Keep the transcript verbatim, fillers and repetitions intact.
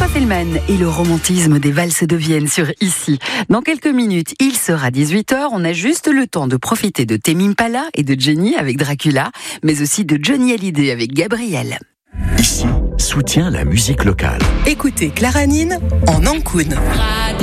François Fellman et le romantisme des valses de Vienne sur Ici. Dans quelques minutes, il sera dix-huit heures. On a juste le temps de profiter de Tame Impala et de Jenny avec Dracula, mais aussi de Johnny Hallyday avec Gabriel. Ici, soutient la musique locale. Écoutez Clara Nine en Ankoun.